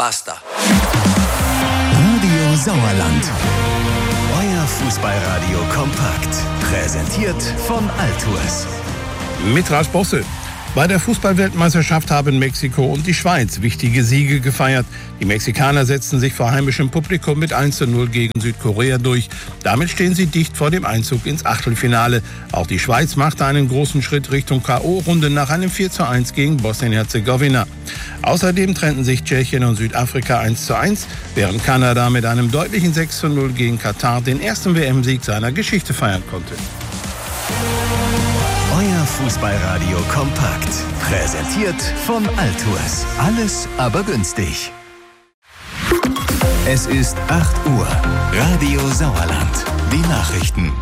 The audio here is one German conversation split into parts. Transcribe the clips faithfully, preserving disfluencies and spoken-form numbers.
Basta. Radio Sauerland. Euer Fußballradio kompakt. Präsentiert von Altours. Mit Ralf Bosse. Bei der Fußballweltmeisterschaft haben Mexiko und die Schweiz wichtige Siege gefeiert. Die Mexikaner setzten sich vor heimischem Publikum mit eins zu null gegen Südkorea durch. Damit stehen sie dicht vor dem Einzug ins Achtelfinale. Auch die Schweiz machte einen großen Schritt Richtung K O-Runde nach einem vier zu eins gegen Bosnien-Herzegowina. Außerdem trennten sich Tschechien und Südafrika eins zu eins, während Kanada mit einem deutlichen sechs zu null gegen Katar den ersten W M-Sieg seiner Geschichte feiern konnte. Euer Fußballradio kompakt. Präsentiert von Altours. Alles aber günstig. Es ist acht Uhr. Radio Sauerland. Die Nachrichten.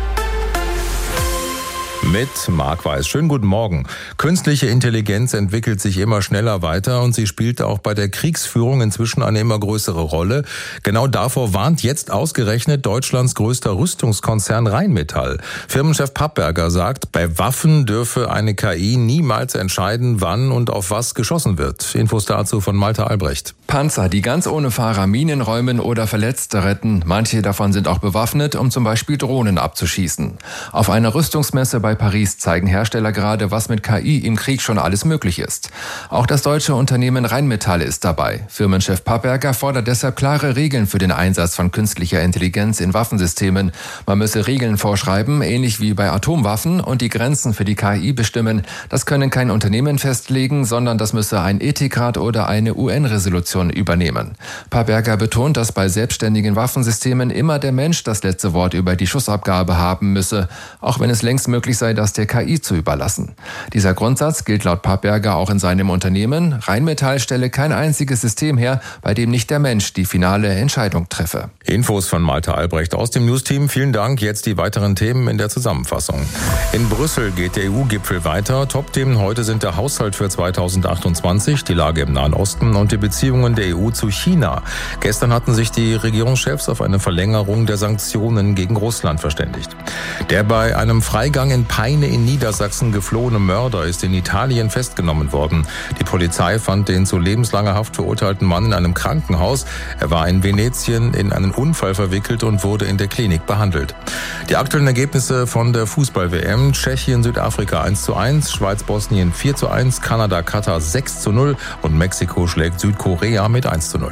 Mit Marc Weiß. Schönen guten Morgen. Künstliche Intelligenz entwickelt sich immer schneller weiter und sie spielt auch bei der Kriegsführung inzwischen eine immer größere Rolle. Genau davor warnt jetzt ausgerechnet Deutschlands größter Rüstungskonzern Rheinmetall. Firmenchef Papperger sagt, bei Waffen dürfe eine K I niemals entscheiden, wann und auf was geschossen wird. Infos dazu von Malte Albrecht. Panzer, die ganz ohne Fahrer Minen räumen oder Verletzte retten. Manche davon sind auch bewaffnet, um zum Beispiel Drohnen abzuschießen. Auf einer Rüstungsmesse bei Paris zeigen Hersteller gerade, was mit K I im Krieg schon alles möglich ist. Auch das deutsche Unternehmen Rheinmetall ist dabei. Firmenchef Papperger fordert deshalb klare Regeln für den Einsatz von künstlicher Intelligenz in Waffensystemen. Man müsse Regeln vorschreiben, ähnlich wie bei Atomwaffen, und die Grenzen für die K I bestimmen. Das können kein Unternehmen festlegen, sondern das müsse ein Ethikrat oder eine U N-Resolution übernehmen. Papperger betont, dass bei selbstständigen Waffensystemen immer der Mensch das letzte Wort über die Schussabgabe haben müsse, auch wenn es längst möglich sei, das der K I zu überlassen. Dieser Grundsatz gilt laut Papperger auch in seinem Unternehmen. Rheinmetall stelle kein einziges System her, bei dem nicht der Mensch die finale Entscheidung treffe. Infos von Malte Albrecht aus dem Newsteam. Vielen Dank. Jetzt die weiteren Themen in der Zusammenfassung. In Brüssel geht der E U-Gipfel weiter. Top-Themen heute sind der Haushalt für zweitausendachtundzwanzig, die Lage im Nahen Osten und die Beziehungen der E U zu China. Gestern hatten sich die Regierungschefs auf eine Verlängerung der Sanktionen gegen Russland verständigt. Der bei einem Freigang in Peine in Niedersachsen geflohene Mörder ist in Italien festgenommen worden. Die Polizei fand den zu lebenslanger Haft verurteilten Mann in einem Krankenhaus. Er war in Venetien in einen Unfall verwickelt und wurde in der Klinik behandelt. Die aktuellen Ergebnisse von der Fußball-W M: Tschechien, Südafrika eins zu eins, Schweiz, Bosnien vier zu eins, Kanada, Katar sechs zu null und Mexiko schlägt Südkorea mit eins zu null.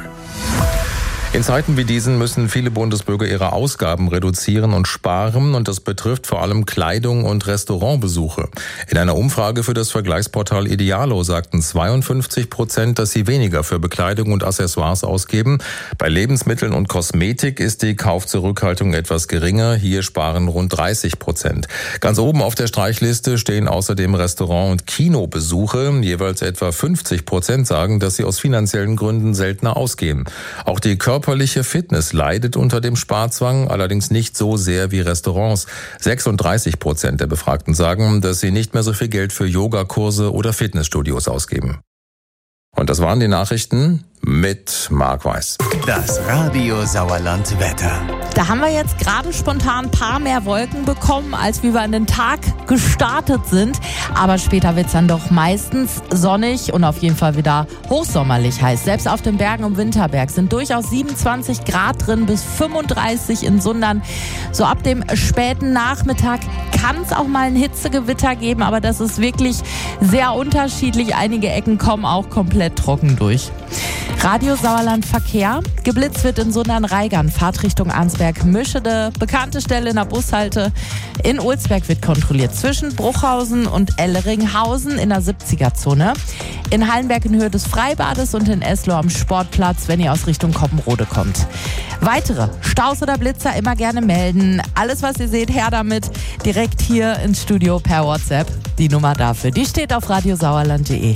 In Zeiten wie diesen müssen viele Bundesbürger ihre Ausgaben reduzieren und sparen, und das betrifft vor allem Kleidung und Restaurantbesuche. In einer Umfrage für das Vergleichsportal Idealo sagten zweiundfünfzig Prozent, dass sie weniger für Bekleidung und Accessoires ausgeben. Bei Lebensmitteln und Kosmetik ist die Kaufzurückhaltung etwas geringer. Hier sparen rund dreißig Prozent. Ganz oben auf der Streichliste stehen außerdem Restaurant- und Kinobesuche. Jeweils etwa fünfzig Prozent sagen, dass sie aus finanziellen Gründen seltener ausgehen. Auch die Körper Körperliche Fitness leidet unter dem Sparzwang, allerdings nicht so sehr wie Restaurants. sechsunddreißig Prozent der Befragten sagen, dass sie nicht mehr so viel Geld für Yogakurse oder Fitnessstudios ausgeben. Und das waren die Nachrichten mit Marc Weiß. Das Radio Sauerland Wetter. Da haben wir jetzt gerade spontan ein paar mehr Wolken bekommen, als wie wir in den Tag gestartet sind. Aber später wird es dann doch meistens sonnig und auf jeden Fall wieder hochsommerlich heiß. Selbst auf den Bergen um Winterberg sind durchaus siebenundzwanzig Grad drin bis fünfunddreißig in Sundern. So ab dem späten Nachmittag kann es auch mal ein Hitzegewitter geben, aber das ist wirklich sehr unterschiedlich. Einige Ecken kommen auch komplett trocken durch. Radio Sauerland Verkehr. Geblitzt wird in Sundern-Reigern, Fahrtrichtung Arnsberg-Mischede. Bekannte Stelle in der Bushalte. In Ulsberg wird kontrolliert zwischen Bruchhausen und Elleringhausen in der siebziger-Zone. In Hallenberg in Höhe des Freibades und in Esloh am Sportplatz, wenn ihr aus Richtung Koppenrode kommt. Weitere Staus oder Blitzer immer gerne melden. Alles, was ihr seht, her damit. Direkt hier ins Studio per WhatsApp. Die Nummer dafür, die steht auf radiosauerland punkt de.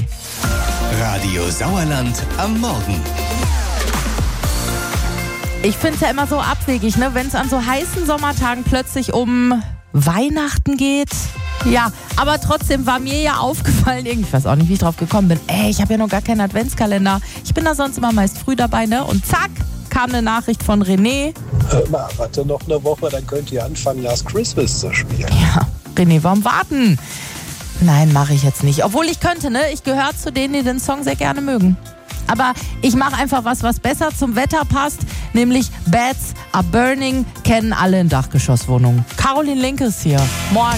Radio Sauerland am Morgen. Ich finde es ja immer so abwegig, ne? Wenn es an so heißen Sommertagen plötzlich um Weihnachten geht. Ja, aber trotzdem war mir ja aufgefallen, ich weiß auch nicht, wie ich drauf gekommen bin. Ey, ich habe ja noch gar keinen Adventskalender. Ich bin da sonst immer meist früh dabei, ne? Und zack, kam eine Nachricht von René. Hör mal, warte noch eine Woche, dann könnt ihr anfangen, Last Christmas zu spielen. Ja, René, warum warten? Nein, mache ich jetzt nicht. Obwohl ich könnte, ne? Ich gehöre zu denen, die den Song sehr gerne mögen. Aber ich mache einfach was, was besser zum Wetter passt, nämlich Bats are burning, kennen alle in Dachgeschosswohnungen. Caroline Link ist hier. Morgen.